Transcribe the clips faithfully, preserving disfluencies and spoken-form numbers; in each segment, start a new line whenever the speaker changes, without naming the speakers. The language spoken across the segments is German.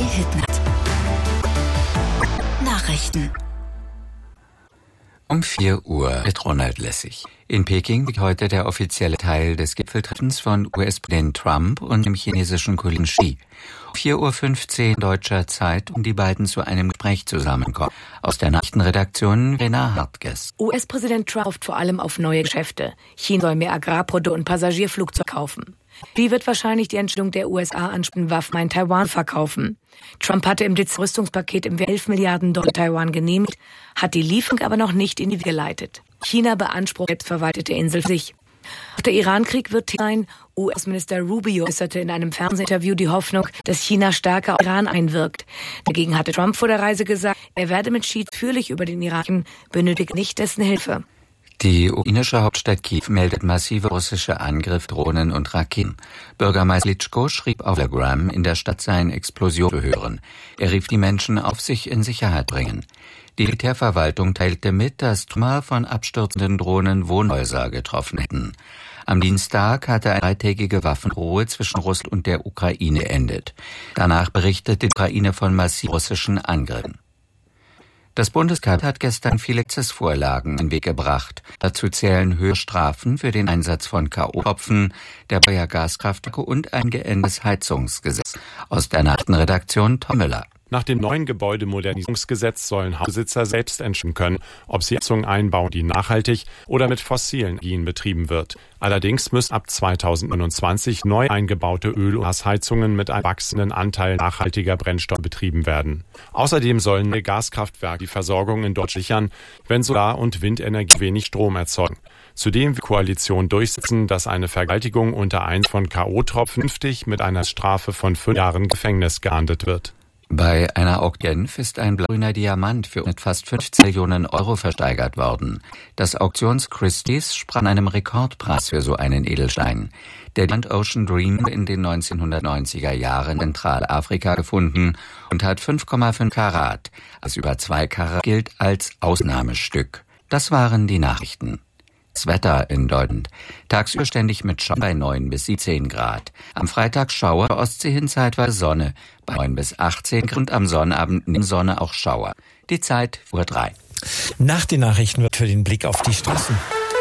Hitnacht. Nachrichten.
Um vier Uhr mit Ronald Lessig. In Peking liegt heute der offizielle Teil des Gipfeltreffens von U S-Präsident Trump und dem chinesischen Kollegen Xi. Um vier Uhr fünfzehn deutscher Zeit, um die beiden zu einem Gespräch zusammenkommen. Aus der Nachrichtenredaktion Rena Hartges.
U S-Präsident Trump hofft vor allem auf neue Geschäfte. China soll mehr Agrarprodukte und Passagierflugzeuge kaufen. Xi wird wahrscheinlich die Entscheidung der U S A anspielen, Waffen in Taiwan verkaufen. Trump hatte im Dezember Rüstungspaket im Wert elf Milliarden Dollar Taiwan genehmigt, hat die Lieferung aber noch nicht in die Wege geleitet. China beansprucht selbstverwaltete Insel für sich. Auch der Irankrieg wird sein. U S-Minister Rubio äußerte in einem Fernsehinterview die Hoffnung, dass China stärker auf Iran einwirkt. Dagegen hatte Trump vor der Reise gesagt, er werde mit Xi führlich über den Irak reden, benötigt nicht dessen Hilfe.
Die ukrainische Hauptstadt Kiew meldet massive russische Angriffe, Drohnen und Raketen. Bürgermeister Klitschko schrieb auf Telegram, in der Stadt seien Explosionen zu hören. Er rief die Menschen auf, sich in Sicherheit bringen. Die Militärverwaltung teilte mit, dass Trümmer von abstürzenden Drohnen Wohnhäuser getroffen hätten. Am Dienstag hatte eine dreitägige Waffenruhe zwischen Russland und der Ukraine geendet. Danach berichtete die Ukraine von massiven russischen Angriffen. Das Bundeskabinett hat gestern viele Gesetzesvorlagen in den Weg gebracht. Dazu zählen höhere Strafen für den Einsatz von K O-Tropfen, der Gaskraftwerke und ein geändertes Heizungsgesetz. Aus der Nachrichtenredaktion Tom Müller.
Nach dem neuen Gebäudemodernisierungsgesetz sollen Hausbesitzer selbst entscheiden können, ob sie Heizungen einbauen, die nachhaltig oder mit fossilen Energien betrieben wird. Allerdings müssen ab zweitausendneunundzwanzig neu eingebaute Öl- und Gasheizungen mit einem wachsenden Anteil nachhaltiger Brennstoffe betrieben werden. Außerdem sollen neue Gaskraftwerke die Versorgung in Deutschland sichern, wenn Solar- und Windenergie wenig Strom erzeugen. Zudem will die Koalition durchsetzen, dass eine Vergewaltigung unter Einsatz von K O-Tropfen künftig mit einer Strafe von fünf Jahren Gefängnis geahndet wird.
Bei einer Auktion ist ein blaugrüner Diamant für mit fast fünfzehn Millionen Euro versteigert worden. Das Auktions Christie's sprach von einem Rekordpreis für so einen Edelstein. Der Diamant Ocean Dream wurde in den neunzehnhundertneunziger Jahren in Zentralafrika gefunden und hat fünf Komma fünf Karat. Das über zwei Karat gilt als Ausnahmestück. Das waren die Nachrichten. Das Wetter in Deutschland. Tagsüber ständig mit Schauer bei neun bis siebzehn Grad. Am Freitag Schauer, zur Ostsee hin zeitweise Sonne bei neun bis achtzehn Grad und am Sonnabend neben Sonne auch Schauer. Die Zeit Uhr drei.
Nach den Nachrichten wird für den Blick auf die Straßen.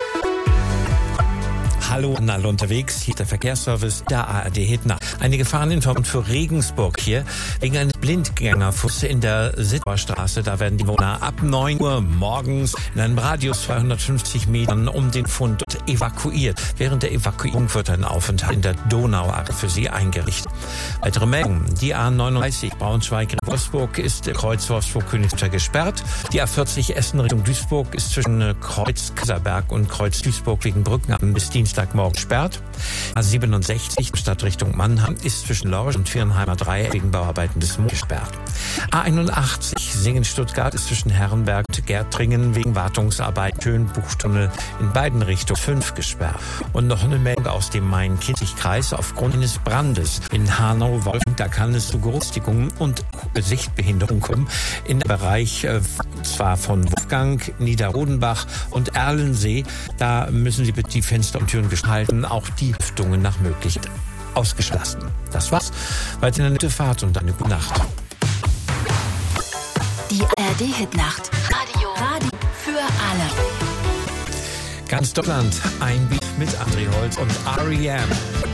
Hallo an alle unterwegs, hier ist der Verkehrsservice der A R D Hitnacht. Eine Gefahreninformation für Regensburg hier wegen eines Blindgängerfußes in der Sittauer Straße. Da werden die Bewohner ab neun Uhr morgens in einem Radius zweihundertfünfzig Metern um den Fund evakuiert. Während der Evakuierung wird ein Aufenthalt in der Donauache für sie eingerichtet. Weitere Meldungen. Die A neununddreißig Braunschweig-Wolfsburg ist Kreuz Wolfsburg-Königsberg gesperrt. Die A vierzig Essen Richtung Duisburg ist zwischen Kreuz Kaiserberg und Kreuz Duisburg wegen Brückenabend bis Dienstagmorgen gesperrt. A siebenundsechzig Stadtrichtung Mannheim ist zwischen Lorsch und Viernheimer Dreieck wegen Bauarbeiten bis Mond gesperrt. A einundachtzig Singen-Stuttgart ist zwischen Herrenberg und Gärtringen wegen Wartungsarbeit Schönbuchtunnel in beiden Richtungen fünf gesperrt. Und noch eine Meldung aus dem Main-Kinzig-Kreis aufgrund eines Brandes in Hanau-Wolfen. Da kann es zu Geruchsstickungen und Sichtbehinderung kommen in dem Bereich äh, zwar von Wolfgang, Niederrodenbach und Erlensee. Da müssen Sie bitte die Fenster und Türen gestalten, auch die Lüftungen nach Möglichkeit ausgeschlossen. Das war's. Weiter eine gute Fahrt und eine gute Nacht.
Die A R D-Hitnacht. Radio. Radio für alle.
Ganz Deutschland, ein Beat mit André Holz und R E M.